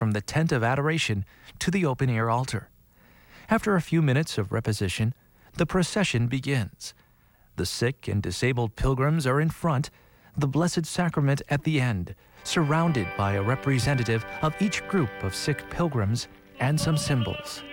from the tent of adoration to the open-air altar. After a few minutes of reposition, the procession begins. The sick and disabled pilgrims are in front, the Blessed Sacrament at the end, surrounded by a representative of each group of sick pilgrims and some symbols.